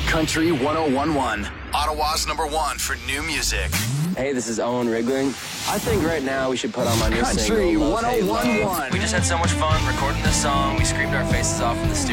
Country 1011. Ottawa's #1 for new music. Hey, this is Owen Rigling. I think right now we should put on my new Country single, Love, Hate, Love. 1011. We just had so much fun recording this song. We screamed our faces off in the studio.